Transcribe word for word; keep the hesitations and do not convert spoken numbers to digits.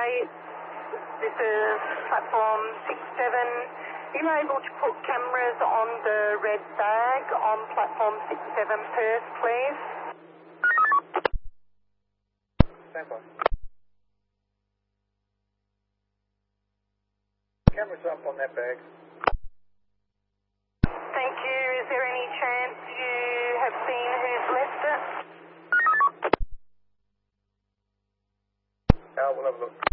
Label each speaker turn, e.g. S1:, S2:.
S1: eight. This is platform six seven. Are you able to put cameras on the red bag on platform six seven Perth, please?
S2: Stand by. Cameras up on that bag.
S1: Thank you. Is there any chance you have seen who's left it?
S2: Al, we'll have a look.